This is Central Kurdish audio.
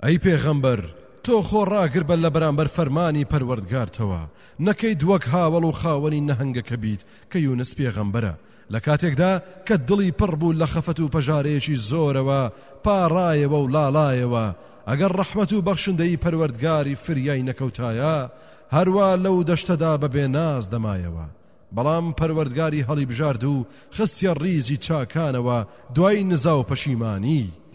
ئەی پێغەمبەر تۆ خۆ ڕاگر بە لە بەرامبەر فەرمانی پەروەردگارتەوە نەکەیت وەک هاوڵ و خاوەنی نەهەنگەکە بیت کە یونس پێغەمبەرە لە کاتێکدا کە دڵی پڕ بوو لە خەفەت و پەژارەیەکی زۆرەوە پاڕایەوە و لاڵایەوە ئەگەر ڕەحمەت و بەخشندەی پەروەردگاری فریای نەکەوتایە هەروە لەو دەشتەدا بەبێ ناز دەمایەوە بەڵام پەروەردگاری هەڵی بژارد و خستیە ڕیزی چاکانەوە دوای نزا و پەشیمانی